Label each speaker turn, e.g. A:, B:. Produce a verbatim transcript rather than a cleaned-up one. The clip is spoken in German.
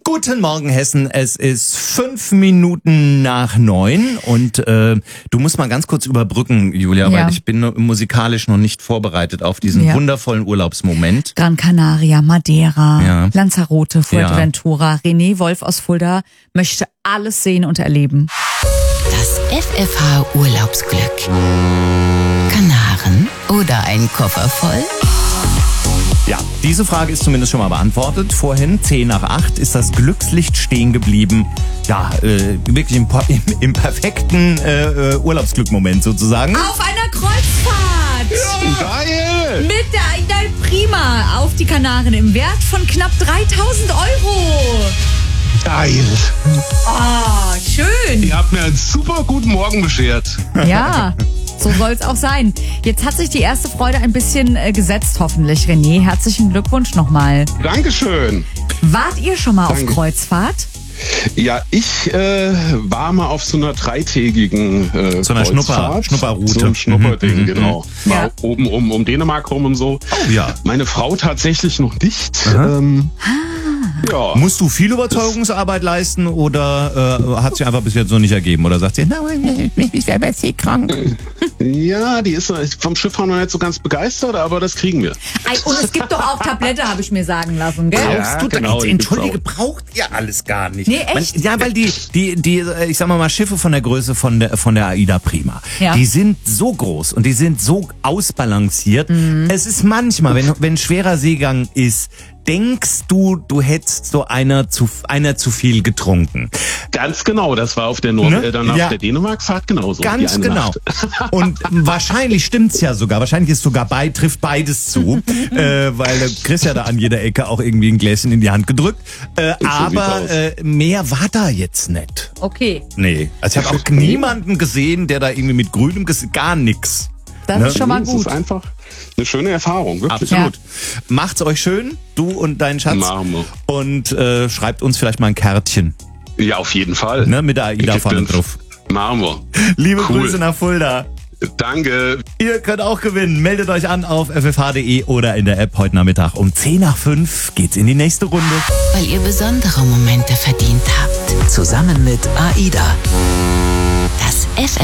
A: Guten Morgen, Hessen. Es ist fünf Minuten nach neun und äh, du musst mal ganz kurz überbrücken, Julia,
B: Ja.
A: weil ich bin musikalisch noch nicht vorbereitet auf diesen
B: Ja.
A: wundervollen Urlaubsmoment.
B: Gran Canaria, Madeira,
A: Ja.
B: Lanzarote, Fuerteventura. René Wolf aus Fulda möchte alles sehen und erleben.
C: Das F F H Urlaubsglück. Kanaren oder ein Koffer voll?
A: Ja, diese Frage ist zumindest schon mal beantwortet. Vorhin, zehn nach acht, ist das Glückslicht stehen geblieben. Ja, äh, wirklich im, po- im, im perfekten äh, äh, Urlaubsglück-Moment sozusagen.
B: Auf einer Kreuzfahrt!
D: Geil!
B: Mit der Aida Prima auf die Kanaren im Wert von knapp dreitausend Euro.
D: Geil!
B: Ah, schön.
D: Ihr habt mir einen super guten Morgen beschert.
B: Ja, so soll es auch sein. Jetzt hat sich die erste Freude ein bisschen äh, gesetzt, hoffentlich. René, herzlichen Glückwunsch nochmal.
D: Dankeschön.
B: Wart ihr schon mal
D: Danke.
B: auf Kreuzfahrt?
D: Ja, ich äh, war mal auf so einer dreitägigen äh,
A: So einer Schnupper-
D: Kreuzfahrt.
A: Schnupperroute.
D: So ein Schnupperding,
A: Mhm, mhm,
D: genau.
B: mhm.
D: War
B: Ja.
D: oben um, um Dänemark rum und so.
A: Oh ja.
D: Meine Frau tatsächlich noch nicht. Ähm, ja.
A: Musst du viel Überzeugungsarbeit leisten oder äh, hat sie einfach bis jetzt noch nicht ergeben? Oder sagt sie, nein, ich bin selber seekrank?
D: Ja, die ist vom Schifffahren noch nicht so ganz begeistert, aber das kriegen wir.
B: Ei, und es gibt doch auch Tablette, habe ich mir sagen lassen, gell?
D: Ja.
A: Brauchst du da
D: genau,
A: jetzt,
D: die gibt's
A: Entschuldige,
D: auch.
A: braucht ihr alles gar nicht.
B: Nee, echt?
A: Man, ja, weil die, die, die, äh, ich sag mal mal, Schiffe von der Größe von der, von der Aida Prima,
B: Ja.
A: die sind so groß und die sind so ausbalanciert. Es ist manchmal, wenn, wenn schwerer Seegang ist, denkst du, du hättest so einer zu, einer zu viel getrunken.
D: Ganz genau, das war auf der Nord
A: Ne?
D: äh, dann auf
A: Ja.
D: der Dänemark-Fahrt genauso. die
A: Ganz
D: eine
A: genau.
D: Nacht.
A: Und wahrscheinlich stimmt's ja sogar. Wahrscheinlich ist sogar bei, trifft beides zu, äh, weil du kriegst ja da an jeder Ecke auch irgendwie ein Gläschen in die Hand gedrückt. Äh,
D: sieht's
A: aber
D: aus.
A: äh, mehr war da jetzt nicht.
B: Okay,
A: Nee. Also ich habe auch niemanden gesehen, der da irgendwie mit grünem Gesicht, gar nix.
B: das
A: Ne?
B: ist schon mal
D: Das
B: gut.
D: ist einfach eine schöne Erfahrung, wirklich.
A: Absolut. Macht's euch schön, du und dein Schatz.
D: Machen wir.
A: Und äh, schreibt uns vielleicht mal ein Kärtchen,
D: Ja, auf jeden Fall.
A: ne, mit der Aida
D: Ich
A: vorne
D: bin-
A: drauf.
D: Machen wir.
A: Liebe
D: Cool.
A: Grüße nach Fulda.
D: Danke.
A: Ihr könnt auch gewinnen. Meldet euch an auf f f h punkt d e oder in der App heute Nachmittag. Um zehn nach fünf geht's in die nächste Runde.
C: Weil ihr besondere Momente verdient habt. Zusammen mit AIDA. Das F